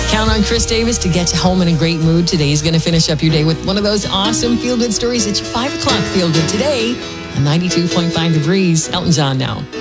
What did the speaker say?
Count on Chris Davis to get you home in a great mood today. He's going to finish up your day with one of those awesome feel-good stories at your 5 o'clock feel-good today on 92.5 The Breeze. Elton John now.